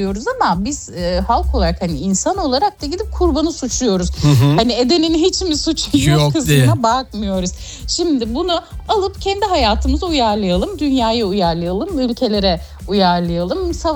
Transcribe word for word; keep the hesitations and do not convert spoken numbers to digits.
diyoruz ama biz e, halk olarak hani insan olarak da gidip kurbanı suçluyoruz. Hı hı. Hani edenin hiç mi suçu yok, Yok kısmına diye. bakmıyoruz. Şimdi bunu alıp kendi hayatımıza uyarlayalım, dünyaya uyarlayalım, ülkelere uyarlayalım.